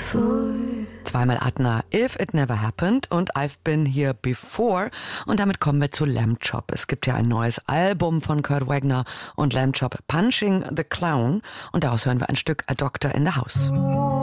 Zweimal Adna, If It Never Happened und I've Been Here Before. Und damit kommen wir zu Lamb Chop. Es gibt ja ein neues Album von Kurt Wagner und Lamb Chop, Punching the Clown. Und daraus hören wir ein Stück A Doctor in the House.